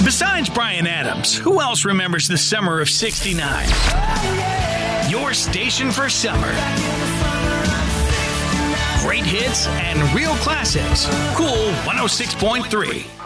Besides Bryan Adams, who else remembers the summer of '69? Your station for summer. Great hits and real classics. Cool 106.3.